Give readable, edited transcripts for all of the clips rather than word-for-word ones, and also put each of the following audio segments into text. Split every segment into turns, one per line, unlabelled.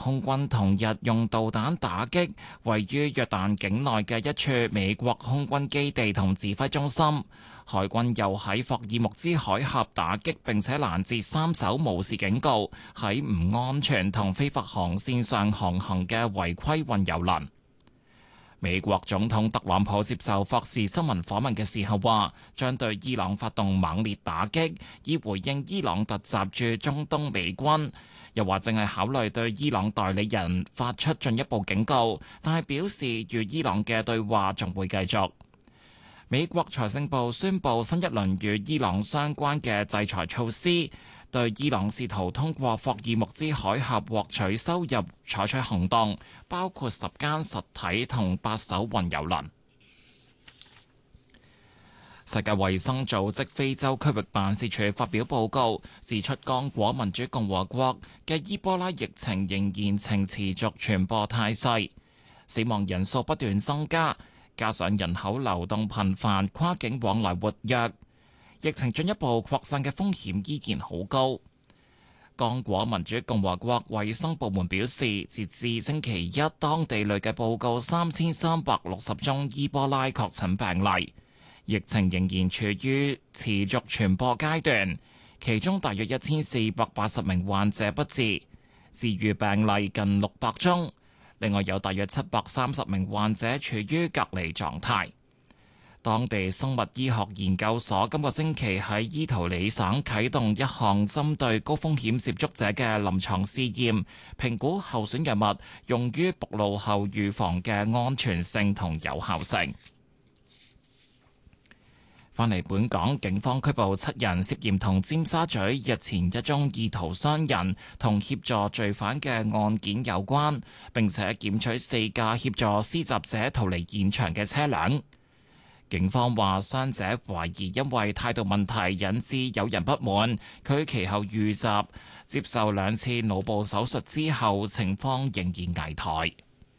空軍同日用導彈打擊位於約旦境內嘅一處美國空軍基地同指揮中心。海軍又喺霍爾木茲海峽打擊並且攔截3艘無視警告喺唔安全同非法航線上航行嘅違規運油輪。美國總統特朗普接受霍士新聞訪問嘅時候話，將對伊朗發動猛烈打擊，以回應伊朗突襲駐中東美軍。又話正係考慮對伊朗代理人發出進一步警告，但係表示與伊朗嘅對話仲會繼續。美國財政部宣布新一輪與伊朗相關嘅制裁措施，對伊朗試圖通過霍爾木茲海峽獲取收入採取行動，包括10間實體同8艘運油輪。世界衛生組織非洲區域辦事處發表報告，指出剛果民主共和國嘅伊波拉疫情仍然呈持續傳播態勢，死亡人數不斷增加，加上人口流動頻繁，跨境往來活躍，疫情進一步擴散嘅風險依然好高。剛果民主共和國衛生部門表示，截至星期一，當地累計報告3360宗伊波拉確診病例。疫情仍然處於持續傳播階段，其中大約1480名患者不治，治愈病例近600宗，另外有大約730名患者處於隔離狀態。當地生物醫學研究所今個星期喺伊圖里省啟動一項針對高風險接觸者嘅臨床試驗，評估候選藥物用於暴露後預防嘅安全性同有效性。返嚟本港，警方拘捕7人，涉嫌同尖沙咀日前一宗意圖傷人同協助罪犯嘅案件有關，並且檢取4架協助施襲者逃離現場嘅車輛。警方話，傷者懷疑因為態度問題引致有人不滿，佢其後遇襲，接受2次腦部手術之後，情況仍然危殆。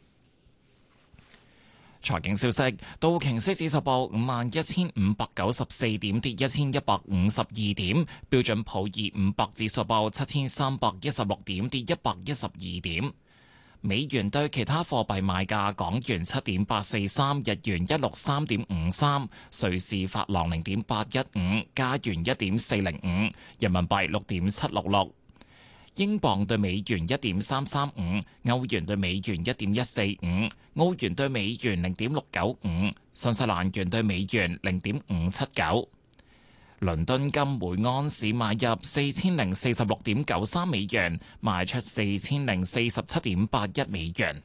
財經消息，道瓊斯指數報51,594點，跌1152點；標準普爾500指數報7316點，跌112點。美元對其他貨幣賣價：港元7.843，日元163.53，瑞士法郎0.815，加元1.405，人民幣6.766。英鎊對美元1.335，歐元對美元1.145，澳元對美元0.695，新西蘭元對美元0.579。倫敦金每盎司買入4046.93美元，賣出4047.81美元。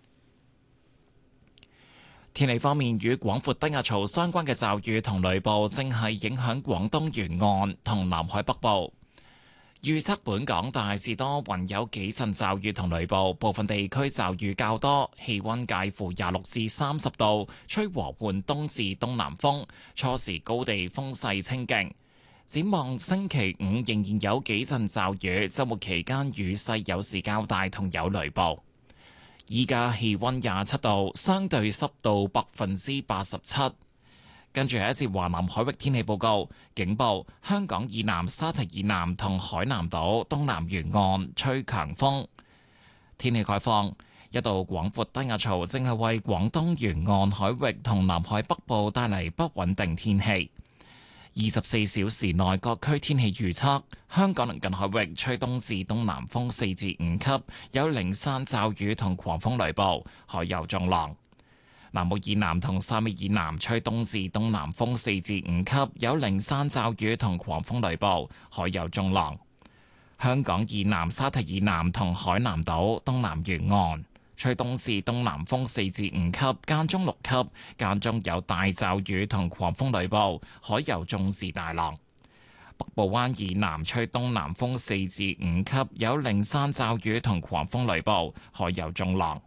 天氣方面，與廣闊低壓槽相關嘅驟雨同雷暴正係影響廣東沿岸同南海北部。預測本港大致多雲，有幾陣驟雨同雷暴，部分地區驟雨較多，氣溫介乎26至30度，吹和緩東至東南風，初時高地風勢清勁。展望星期5仍然有幾陣驟雨，週末期間雨勢有時較大同有雷暴。依家氣溫27度，相對濕度87%。跟住係一節華南海域天氣報告，警報：香港以南、沙堤以南同海南島東南沿岸吹強風。天氣概況：一道廣闊低壓槽正係為廣東沿岸海域同南海北部帶嚟不穩定天氣。24小時內各區天氣預測：香港鄰近海域吹東至東南風4至5級，有零散驟雨同狂風雷暴，海有中浪。南澳以南同汕尾以南吹東至東南風4至5級，有零散驟雨同狂風雷暴，海有中浪。香港以南、沙堤以南同海南島東南沿岸吹東至東南風4至5級，間中6級，間中有大驟雨同狂風雷暴，海有中至大浪。北部灣以南吹東南風4至5級，有零散驟雨同狂風雷暴，海有中浪。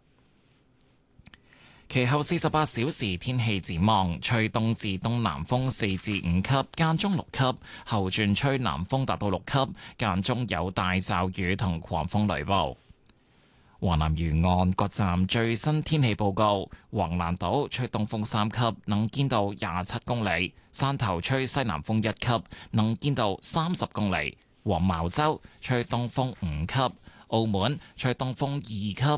其後48小時天氣展望，吹東至東南風4至5級，間中6級，後轉吹南風達到6級，間中有大驟雨同狂風雷暴。華南沿岸各站最新天氣報告：橫瀾島吹東風3級，能見度27公里；汕頭吹西南風1級，能見度30公里；黃茅洲吹東風5級；澳門吹東風2級，